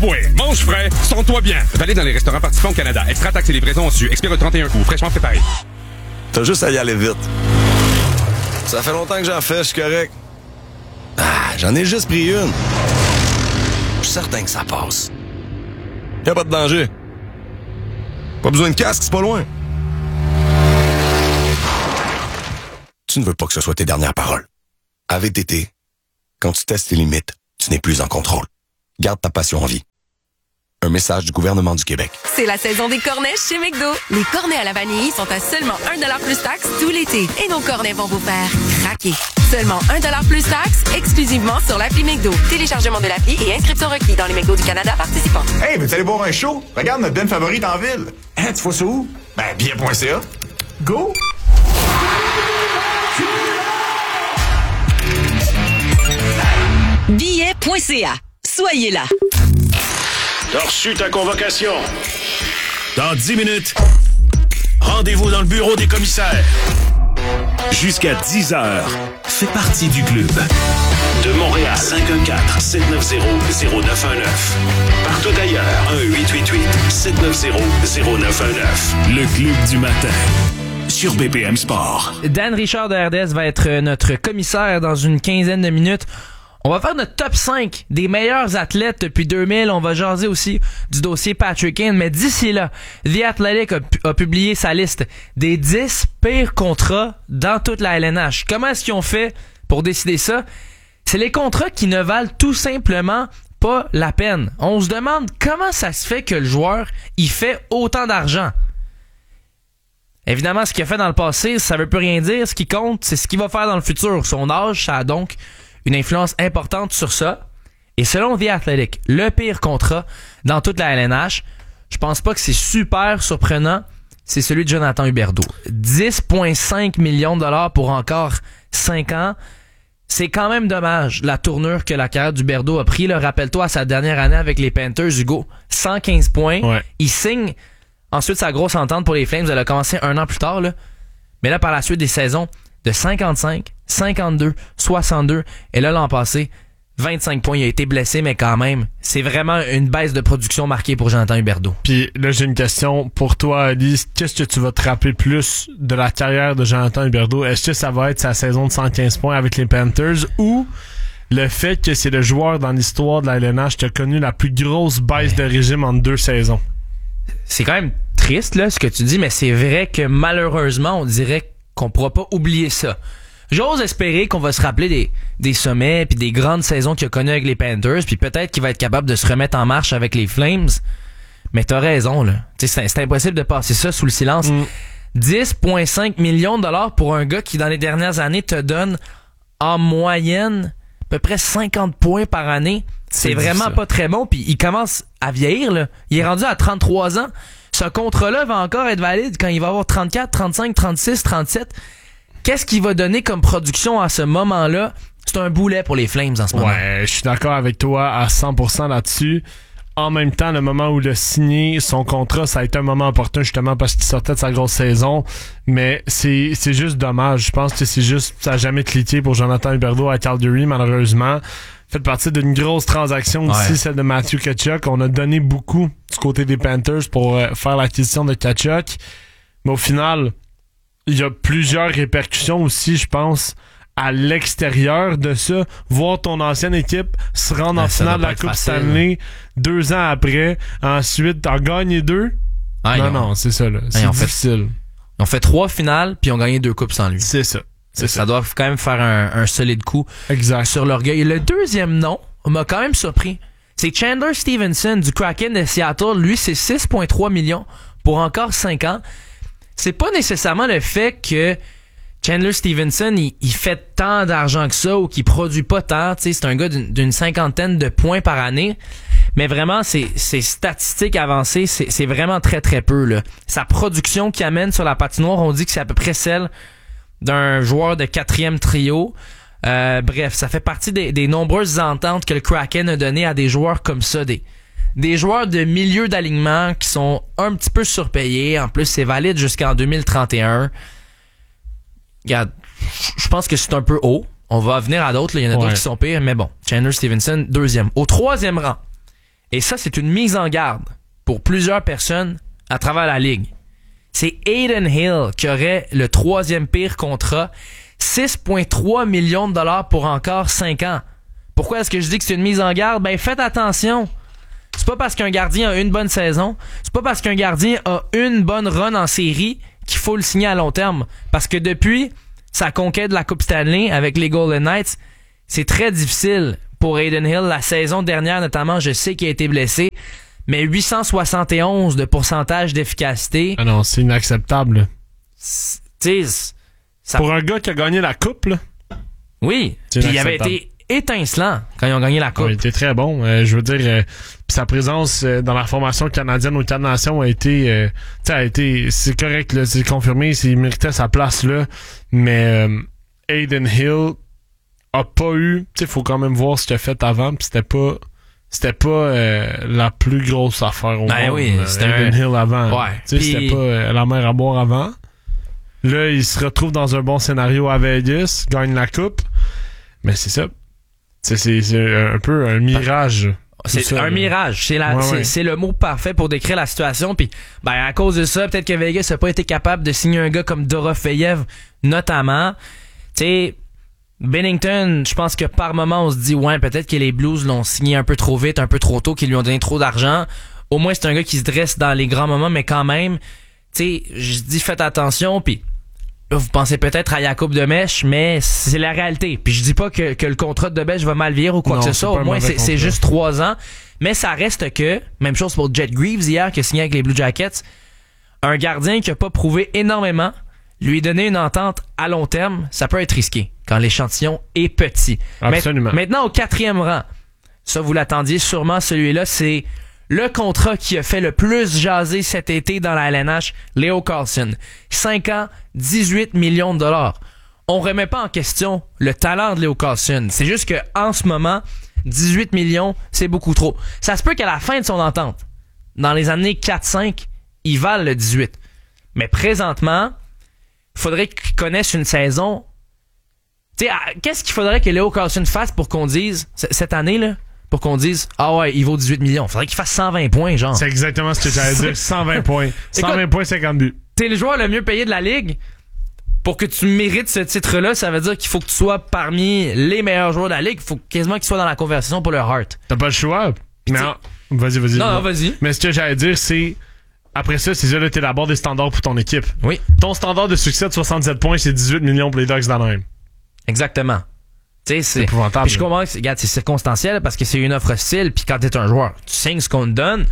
bois, mange frais, sens-toi bien. Valide dans les restaurants participants au Canada. Extra taxes et livraison su. Expire le 31 août. Fraîchement préparé. T'as juste à y aller vite. Ça fait longtemps que j'en fais, je suis correct. J'en ai juste pris une. Je suis certain que ça passe. Y'a pas de danger. Pas besoin de casque, c'est pas loin. Tu ne veux pas que ce soit tes dernières paroles. À VTT, quand tu testes tes limites, tu n'es plus en contrôle. Garde ta passion en vie. Un message du gouvernement du Québec. C'est la saison des cornets chez McDo. Les cornets à la vanille sont à seulement 1$ plus taxe tout l'été. Et nos cornets vont vous faire craquer. Seulement 1$ plus taxe, exclusivement sur l'appli McDo. Téléchargement de l'appli et inscription requis dans les McDo du Canada participants. Hey, veux-tu aller boire un show? Regarde notre Ben favorite en ville. Hein, tu vois ça où? Ben, bien.ca. Go! Billet.ca. Soyez là. T'as reçu ta convocation. Dans 10 minutes, rendez-vous dans le bureau des commissaires. Jusqu'à 10 heures, fais partie du club. De Montréal, 514-790-0919. Partout ailleurs, 1-888-790-0919. Le club du matin. Sur BPM Sport. Dan Richard de RDS va être notre commissaire dans une quinzaine de minutes. On va faire notre top 5 des meilleurs athlètes depuis 2000. On va jaser aussi du dossier Patrick Kane. Mais d'ici là, The Athletic a publié sa liste des 10 pires contrats dans toute la LNH. Comment est-ce qu'ils ont fait pour décider ça? C'est les contrats qui ne valent tout simplement pas la peine. On se demande comment ça se fait que le joueur il fait autant d'argent. Évidemment, ce qu'il a fait dans le passé, ça veut plus rien dire. Ce qui compte, c'est ce qu'il va faire dans le futur. Son âge, ça a donc une influence importante sur ça. Et selon The Athletic, le pire contrat dans toute la LNH, je pense pas que c'est super surprenant, c'est celui de Jonathan Huberdeau. 10,5 millions de dollars pour encore 5 ans. C'est quand même dommage la tournure que la carrière d'Huberdeau a pris. Là, rappelle-toi, à sa dernière année avec les Panthers, Hugo, 115 points. Ouais. Il signe ensuite sa grosse entente pour les Flames. Elle a commencé 1 an plus tard. Là. Mais là, par la suite des saisons de 55, 52, 62. Et là, l'an passé, 25 points. Il a été blessé, mais quand même, c'est vraiment une baisse de production marquée pour Jonathan Huberdeau. Puis là, j'ai une question pour toi, Alice. Qu'est-ce que tu vas te rappeler plus de la carrière de Jonathan Huberdeau? Est-ce que ça va être sa saison de 115 points avec les Panthers ou le fait que c'est le joueur dans l'histoire de la LNH qui a connu la plus grosse baisse de régime en 2 saisons? C'est quand même triste, là, ce que tu dis, mais c'est vrai que malheureusement, on dirait qu'on pourra pas oublier ça. J'ose espérer qu'on va se rappeler des sommets puis des grandes saisons qu'il a connues avec les Panthers, puis peut-être qu'il va être capable de se remettre en marche avec les Flames. Mais t'as raison, là. C'est impossible de passer ça sous le silence. 10,5 millions de dollars pour un gars qui, dans les dernières années, te donne en moyenne à peu près 50 points par année. C'est vraiment pas très bon, puis il commence à vieillir, là. Il est rendu à 33 ans. Ce contrat-là va encore être valide quand il va avoir 34, 35, 36, 37. Qu'est-ce qu'il va donner comme production à ce moment-là? C'est un boulet pour les Flames en ce moment. Ouais, je suis d'accord avec toi à 100% là-dessus. En même temps, le moment où il a signé son contrat, ça a été un moment important justement parce qu'il sortait de sa grosse saison. Mais c'est juste dommage. Je pense que c'est juste, ça n'a jamais cliqué pour Jonathan Huberdeau à Calgary, malheureusement. Fait partie d'une grosse transaction aussi, celle de Matthew Tkachuk. On a donné beaucoup du côté des Panthers pour faire l'acquisition de Tkachuk. Mais au final, il y a plusieurs répercussions aussi, je pense, à l'extérieur de ça. Voir ton ancienne équipe se rendre en finale de la Coupe Stanley 2 ans après. Ensuite, t'en gagner 2. Non, c'est ça, là. C'est difficile. Ils ont fait 3 finales, puis ils ont gagné 2 coupes sans lui. C'est ça. Ça doit quand même faire un solide coup sur l'orgueil. Et le deuxième nom m'a quand même surpris. C'est Chandler Stevenson du Kraken de Seattle. Lui, c'est 6,3 millions pour encore 5 ans. C'est pas nécessairement le fait que Chandler Stevenson, il fait tant d'argent que ça ou qu'il produit pas tant. T'sais, c'est un gars d'une 50aine de points par année. Mais vraiment, ses statistiques avancées, c'est vraiment très, très peu, là. Sa production qu'il amène sur la patinoire, on dit que c'est à peu près celle d'un joueur de 4e trio. Bref, ça fait partie des nombreuses ententes que le Kraken a données à des joueurs comme ça, des joueurs de milieu d'alignement qui sont un petit peu surpayés. En plus, c'est valide jusqu'en 2031. Regarde, je pense que c'est un peu haut. On va venir à d'autres. Il y en a d'autres qui sont pires. Mais bon, Chandler Stevenson, 2e. Au 3e rang, Et ça, c'est une mise en garde pour plusieurs personnes à travers la ligue. C'est Adin Hill qui aurait le 3e pire contrat, 6,3 millions de dollars pour encore 5 ans. Pourquoi est-ce que je dis que c'est une mise en garde? Ben, faites attention. C'est pas parce qu'un gardien a une bonne saison, c'est pas parce qu'un gardien a une bonne run en série qu'il faut le signer à long terme. Parce que depuis sa conquête de la Coupe Stanley avec les Golden Knights, c'est très difficile pour Adin Hill. La saison dernière, notamment, je sais qu'il a été blessé, mais 871 de pourcentage d'efficacité. Ah non, c'est inacceptable. Ça... Pour un gars qui a gagné la Coupe, là. Oui, puis il avait été étincelant quand ils ont gagné la Coupe. Il était très bon. Je veux dire, sa présence dans la formation canadienne aux 4 nations a été, c'est correct, là, c'est confirmé, il méritait sa place là. Mais Adin Hill a pas eu, tu sais, faut quand même voir ce qu'il a fait avant, puis c'était pas la plus grosse affaire au monde. Oui, c'était Adin Hill avant. Ouais. C'était pas la mer à boire avant. Là, il se retrouve dans un bon scénario à Vegas, gagne la Coupe. Mais c'est ça. C'est un peu un mirage. C'est ça, un mirage. C'est le mot parfait pour décrire la situation. Puis, ben, à cause de ça, peut-être que Vegas n'a pas été capable de signer un gars comme Dorofeyev, notamment. Tu sais, Binnington, je pense que par moment, on se dit, ouais, peut-être que les Blues l'ont signé un peu trop vite, un peu trop tôt, qu'ils lui ont donné trop d'argent. Au moins, c'est un gars qui se dresse dans les grands moments, mais quand même, tu sais, je dis, faites attention, puis là, vous pensez peut-être à Jacob Demèche, mais c'est la réalité. Puis je dis pas que le contrat de Demèche va mal vieillir ou quoi que ce soit. Au moins, c'est juste 3 ans. Mais ça reste que, même chose pour Jet Greaves hier, qui a signé avec les Blue Jackets, un gardien qui a pas prouvé énormément, lui donner une entente à long terme, ça peut être risqué quand l'échantillon est petit. Absolument. Maintenant, au 4e rang, ça vous l'attendiez sûrement, celui-là, c'est le contrat qui a fait le plus jaser cet été dans la LNH, Leo Carlsson. 5 ans, 18 millions de dollars. On remet pas en question le talent de Leo Carlsson. C'est juste que en ce moment, 18 millions, c'est beaucoup trop. Ça se peut qu'à la fin de son entente, dans les années 4-5, il vale le 18. Mais présentement, il faudrait qu'il connaisse une saison. Tu sais, qu'est-ce qu'il faudrait que Leo Carlsson fasse pour qu'on dise, cette année, là, pour qu'on dise, ah ouais, il vaut 18 millions. Faudrait qu'il fasse 120 points, genre. C'est exactement ce que j'allais dire. 120 points. 120 points, 50 buts. T'es le joueur le mieux payé de la ligue. Pour que tu mérites ce titre-là, ça veut dire qu'il faut que tu sois parmi les meilleurs joueurs de la ligue. Il faut quasiment qu'il soit dans la conversation pour le Hart. T'as pas le choix. Mais vas-y. Non, vas-y. Mais ce que j'allais dire, c'est, après ça, c'est là, t'es d'abord des standards pour ton équipe. Oui. Ton standard de succès de 67 points, c'est 18 millions pour les Ducks d'Anaheim. Exactement. C'est épouvantable. Puis je comprends que regarde, c'est circonstanciel parce que c'est une offre hostile, puis quand t'es un joueur, tu signes ce qu'on te donne.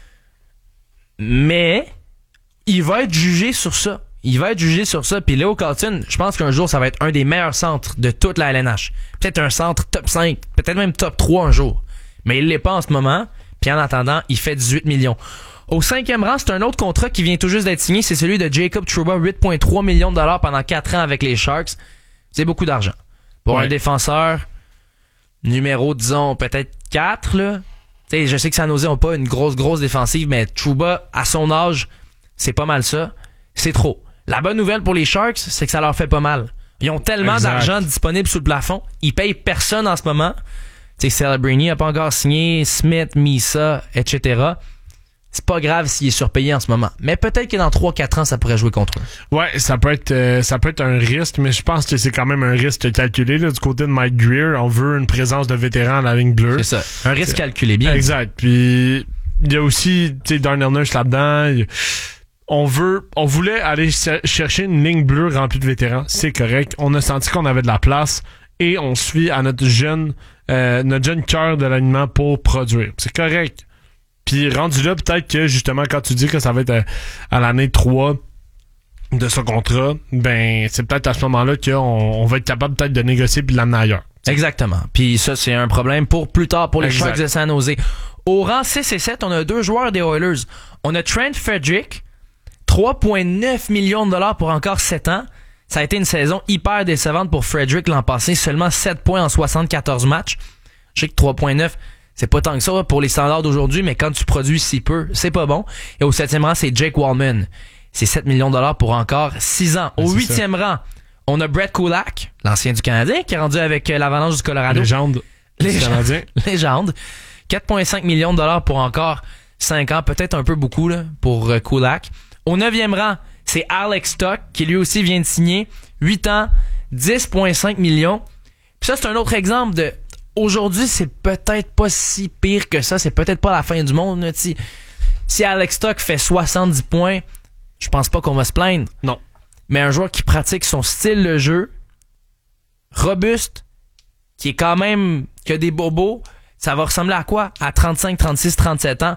Mais il va être jugé sur ça. Puis Leo Carlsson, je pense qu'un jour, ça va être un des meilleurs centres de toute la LNH. Peut-être un centre top 5, peut-être même top 3 un jour. Mais il l'est pas en ce moment. Puis en attendant, il fait 18 millions. Au 5e rang, c'est un autre contrat qui vient tout juste d'être signé. C'est celui de Jacob Trouba, 8,3 millions de dollars pendant 4 ans avec les Sharks. C'est beaucoup d'argent. Pour un défenseur numéro, disons, peut-être 4, là. Tu sais, je sais que San Jose n'a pas une grosse défensive, mais Trouba, à son âge, c'est pas mal ça. C'est trop. La bonne nouvelle pour les Sharks, c'est que ça leur fait pas mal. Ils ont tellement d'argent disponible sous le plafond. Ils payent personne en ce moment. Tu sais, Celebrini n'a pas encore signé, Smith, Misa, etc. C'est pas grave s'il est surpayé en ce moment. Mais peut-être que dans 3-4 ans, ça pourrait jouer contre eux. Ouais, ça peut être un risque, mais je pense que c'est quand même un risque calculé. Là, du côté de Mike Greer, on veut une présence de vétéran à la ligne bleue. C'est ça. Un risque calculé, bien. Exact. Puis, il y a aussi, tu sais, Darnell Nurse là-dedans. On voulait aller chercher une ligne bleue remplie de vétérans. C'est correct. On a senti qu'on avait de la place et on suit à notre jeune cœur de l'alignement pour produire. C'est correct. Puis rendu là, peut-être que justement, quand tu dis que ça va être à l'année 3 de ce contrat, ben c'est peut-être à ce moment-là qu'on va être capable peut-être de négocier puis de l'amener ailleurs. Exactement. Puis ça, c'est un problème pour plus tard pour les Sharks de San Jose. Au rang 6 et 7, on a 2 joueurs des Oilers. On a Trent Frederick, 3,9 millions de dollars pour encore 7 ans. Ça a été une saison hyper décevante pour Frederick l'an passé. Seulement 7 points en 74 matchs. Je sais que 3,9... c'est pas tant que ça pour les standards d'aujourd'hui, mais quand tu produis si peu, c'est pas bon. Et au 7e rang, c'est Jake Wallman. C'est 7 millions de dollars pour encore 6 ans. Au 8e rang, on a Brett Kulak, l'ancien du Canadien, qui est rendu avec l'Avalanche du Colorado. Légende. Légende. 4,5 millions de dollars pour encore 5 ans. Peut-être un peu beaucoup là, pour Kulak. Au 9e rang, c'est Alex Tuch, qui lui aussi vient de signer 8 ans, 10,5 millions. Puis ça, c'est un autre exemple de... Aujourd'hui, c'est peut-être pas si pire que ça. C'est peut-être pas la fin du monde. Là, si Alex Tuch fait 70 points, je pense pas qu'on va se plaindre. Non. Mais un joueur qui pratique son style de jeu, robuste, qui est quand même... qui a des bobos, ça va ressembler à quoi? À 35, 36, 37 ans.